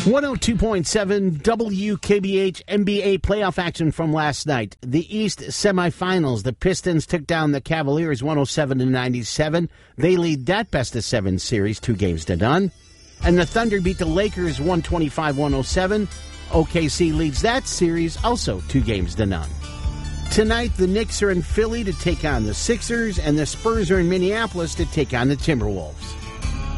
102.7 WKBH NBA playoff action from last night. The East semifinals. The Pistons took down the Cavaliers 107-97. They lead that best-of-7 series 2-0. And the Thunder beat the Lakers 125-107. OKC leads that series also 2-0. Tonight, the Knicks are in Philly to take on the Sixers, and the Spurs are in Minneapolis to take on the Timberwolves.